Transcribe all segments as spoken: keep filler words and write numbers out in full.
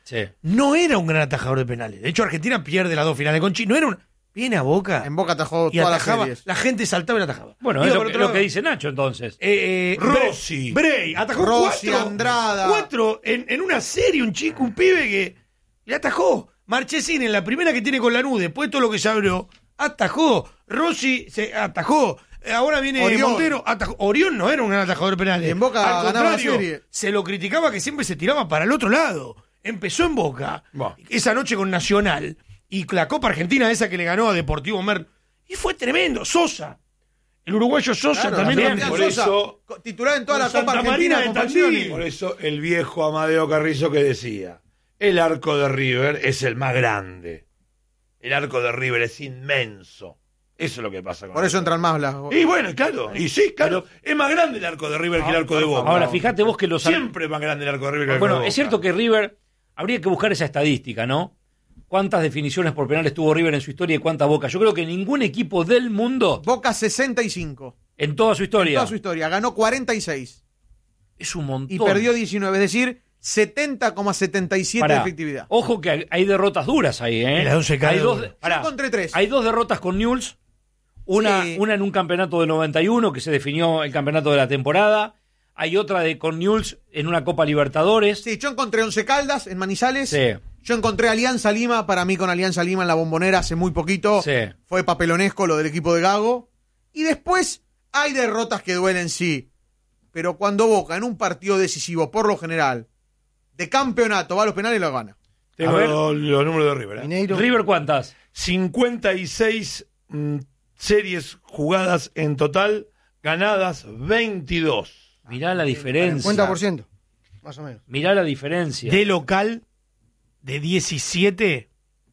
Sí. no era un gran atajador de penales. De hecho, Argentina pierde las dos finales con Chile. No era un... Viene a Boca. En Boca atajó y todas atajaba, las series. la gente saltaba y la atajaba. Bueno, Digo, es lo, por que, otro lo lado, que dice Nacho entonces. Eh, eh, Rossi. Bray, atajó Rossi, cuatro, Andrada. cuatro en, en una serie, un chico, un pibe que le atajó. Marchesín en la primera que tiene con Lanús, después todo lo que se abrió, atajó. Rossi se atajó. Ahora viene Orión. Montero, atajó. Orión no era un gran atajador de penales. Y en Boca Al ganaba la contrario, serie. se lo criticaba que siempre se tiraba para el otro lado. Empezó en Boca, Bah. esa noche con Nacional, y la Copa Argentina esa que le ganó a Deportivo Mer, y fue tremendo. Sosa, el uruguayo Sosa Claro, también. Sebastián por Sosa, eso- co- titular en toda con la Copa Santa Argentina Marina de con Tandil. Falcioni. Por eso el viejo Amadeo Carrizo que decía, el arco de River es el más grande. El arco de River es inmenso. Eso es lo que pasa con Por eso River. entran más las... Y bueno, claro, y sí, claro, es más grande el arco de River que el arco de Boca. Ahora, fíjate vos que los... Siempre es más grande el arco de River que el arco Bueno, de Boca. es cierto que River, habría que buscar esa estadística, ¿no? ¿Cuántas definiciones por penales tuvo River en su historia y cuántas Boca? Yo creo que ningún equipo del mundo, Boca sesenta y cinco. en toda su historia, Toda su historia. Ganó cuarenta y seis. es un montón. Y perdió diecinueve. Es decir, setenta coma setenta y siete Pará, de efectividad. Ojo que hay, hay derrotas duras ahí, ¿eh? Y las once cada hay, dos, uno. pará, Yo encontré tres. hay dos derrotas con Newell's. Una, Sí. una en un campeonato de noventa y uno, que se definió el campeonato de la temporada. Hay otra de con Newell's en una Copa Libertadores. Sí, yo encontré Once Caldas en Manizales. Sí. Yo encontré Alianza Lima. Para mí con Alianza Lima en la Bombonera hace muy poquito. Sí. Fue papelonesco lo del equipo de Gago. Y después hay derrotas que duelen, sí. Pero cuando Boca en un partido decisivo, por lo general, de campeonato, va a los penales y lo gana. Tengo A ver. los, los números de River. ¿eh? Mineiro. ¿River cuántas? cincuenta y seis mm, series jugadas en total, ganadas veintidós. Mirá la diferencia. cincuenta por ciento, más o menos. Mirá la diferencia. De local, de diecisiete,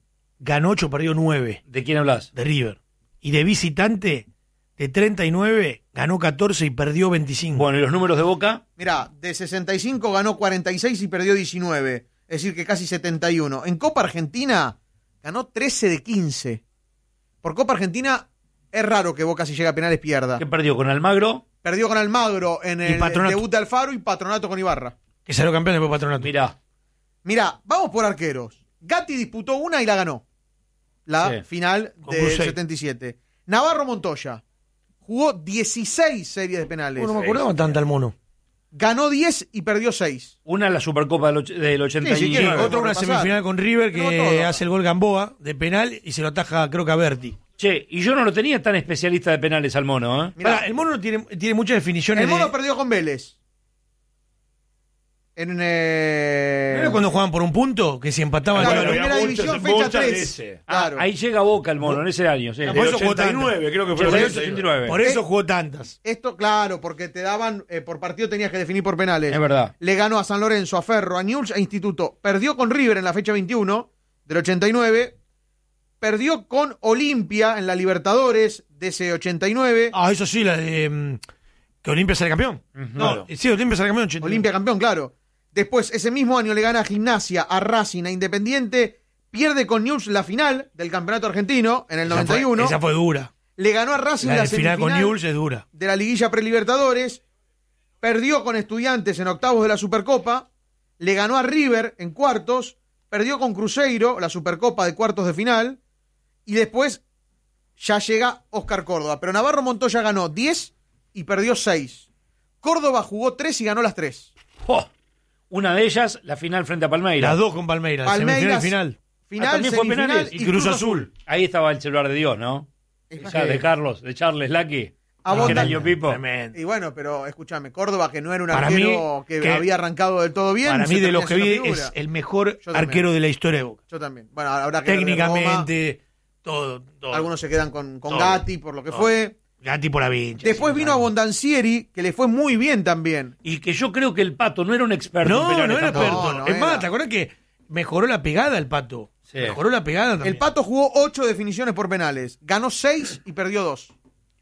ganó ocho, perdió nueve ¿De quién hablas? de River. Y de visitante, de treinta y nueve, ganó catorce y perdió veinticinco. Bueno, ¿y los números de Boca? Mirá, de sesenta y cinco ganó cuarenta y seis y perdió diecinueve. Es decir, que casi setenta y uno. En Copa Argentina ganó trece de quince. Por Copa Argentina es raro que Boca si llega a penales pierda. ¿Qué perdió? ¿Con Almagro? Perdió con Almagro en el Patronato. debut de Alfaro y Patronato con Ibarra. Que salió campeón después Patronato. Mirá. Mirá, vamos por arqueros. Gatti disputó una y la ganó. La Sí. final Con de Brusey. setenta y siete. Navarro Montoya jugó dieciséis series de penales. No me acordaba tanta el mono. Ganó diez y perdió seis. Una en la Supercopa del, och- del ochenta Sí, si y quiere, nueve. otro Otra una pasar. semifinal con River que No, todo. hace el gol Gamboa de penal y se lo ataja creo que a Berti. Che, y yo no lo tenía tan especialista de penales al mono, ¿eh? Mirá. Pará, el mono no tiene, tiene muchas definiciones. El mono de- perdió con Vélez. En ¿No eh... era cuando jugaban por un punto? Que si empataban Claro, iban a- la primera había división, muchas- fecha muchas de tres. ese. Claro. Ahí llega Boca el mono, en ese año. Sí. Ah, El por eso jugó ochenta y nueve, creo que fue Sí, el por eso ochenta y ochenta y nueve. nueve. Por eso Eh, jugó tantas. Esto, claro, porque te daban, eh, por partido tenías que definir por penales. Es verdad. Le ganó a San Lorenzo, a Ferro, a Newell's e Instituto. Perdió con River en la fecha veintiuno del ochenta y nueve. Perdió con Olimpia en la Libertadores de ese ochenta y nueve. Ah, eso sí, la de mm, que Olimpia sale campeón. Ujú. No, Claro. sí, Olimpia sale campeón. ochenta y nueve. Olimpia campeón, claro. Después, ese mismo año le gana a Gimnasia, a Racing, a Independiente. Pierde con Newell's la final del campeonato argentino en el Esa noventa y uno. Fue, esa fue dura. Le ganó a Racing La la, de final con semifinal Newell's es dura. de la liguilla prelibertadores. Perdió con Estudiantes en octavos de la Supercopa. Le ganó a River en cuartos. Perdió con Cruzeiro, la Supercopa de cuartos de final. Y después ya llega Oscar Córdoba. Pero Navarro Montoya ganó diez y perdió seis. Córdoba jugó tres y ganó las tres. ¡Oh! Una de ellas, la final frente a Palmeiras. Las dos con Palmeiras. Palmeiras, Semifinal y final. Final, Ah, también fue semifinal penales. Y Cruz Azul. Ahí estaba el celular de Dios, ¿no? Es Ya, que- de Carlos, de Charles Lucky. A vos Que era también. yo Pipo. Tremendo. Y bueno, pero escúchame, Córdoba, que no era un Para arquero mí, que, que- había arrancado del todo bien. Para se mí, de termina los que siendo vi, figura. es el mejor Yo también. arquero de la historia de Boca. Yo también. Bueno, habrá que ver Roma. Técnicamente, todo, todo. Algunos se quedan con, con Todo. Gatti por lo que Todo. fue. Gatti por la vincha. Después sí, vino a claro. Bondancieri, que le fue muy bien también. Y que yo creo que el Pato no era un experto en No, penales no era tampoco. experto. No, no es más, era. ¿te acuerdas que mejoró la pegada el Pato? Sí. Mejoró la pegada también. El Pato jugó ocho definiciones por penales. Ganó seis y perdió dos.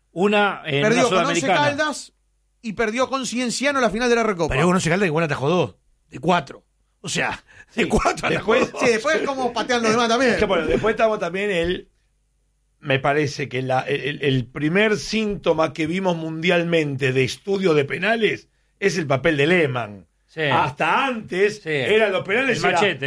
Una en Perdió la con Once Sudamericana. Caldas y perdió con Cienciano la final de la Recopa. Pero no se calda que igual atajó dos. De cuatro. O sea, de cuatro atajó Después- dos. Sí, después como patean los demás también. Es que, bueno, después estamos también el. Me parece que la- el, el primer síntoma que vimos mundialmente de estudio de penales es el papel de Lehmann. Sí. Hasta antes Sí. eran los penales. El era machete.